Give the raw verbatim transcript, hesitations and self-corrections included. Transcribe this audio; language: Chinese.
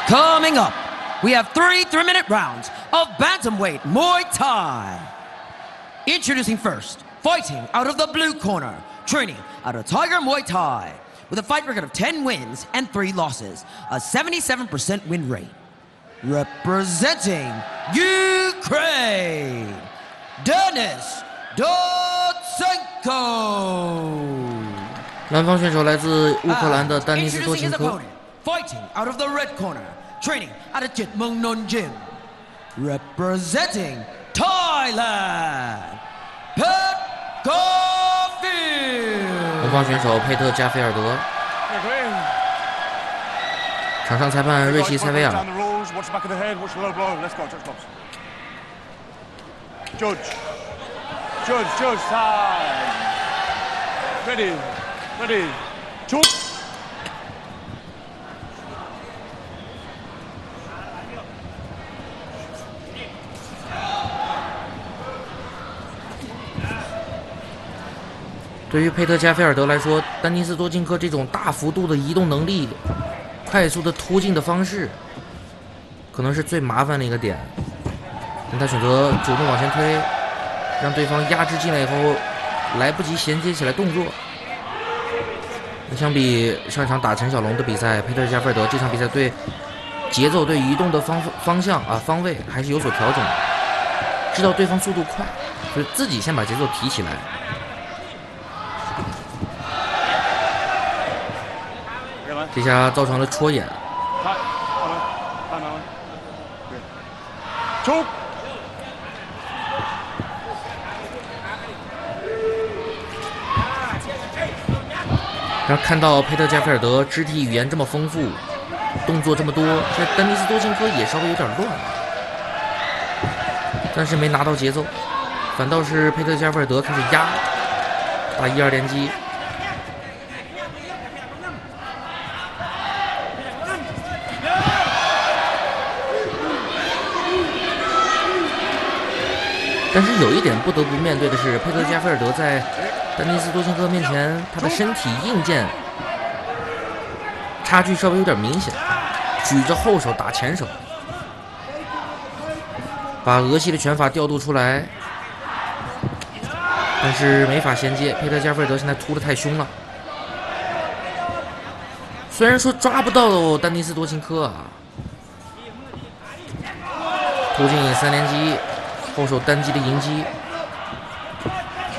Coming up, we have three three-minute rounds of bantamweight Muay Thai. Introducing first, fighting out of the blue corner, training out of Tiger Muay Thai, with a fight record of ten wins and three losses, a seventy-seven percent win rate. Representing Ukraine, Denis Dotsenko. 南方选手来自乌克兰的丹尼斯多钦科。 Fighting out of the red corner, training at a Jitmungnon gym. Representing Thailand, Pet Caulfield. 东方选手佩特加菲尔德。场上裁判瑞奇塞维尔。 Judge, judge, judge time. Ready, ready, judge. 对于佩特加菲尔德来说，丹尼斯多钦科这种大幅度的移动能力、快速的突进的方式，可能是最麻烦的一个点。但他选择主动往前推，让对方压制进来以后，来不及衔接起来动作。那相比上一场打陈小龙的比赛，佩特加菲尔德这场比赛对节奏、对移动的方方向啊方位还是有所调整的，知道对方速度快，所以自己先把节奏提起来。 这下造成了戳眼。 出。 然后看到佩特加菲尔德肢体语言这么丰富，动作这么多，这丹尼斯多钦科也稍微有点乱了，但是没拿到节奏，反倒是佩特加菲尔德开始压，打一二连击。 但是有一点不得不面对的是，佩特加菲尔德在丹尼斯多钦科面前，他的身体硬件差距稍微有点明显，举着后手打前手，把俄系的拳法调度出来，但是没法衔接。佩特加菲尔德现在突得太凶了，虽然说抓不到丹尼斯多钦科啊，突进三连击。 后手单击的迎击，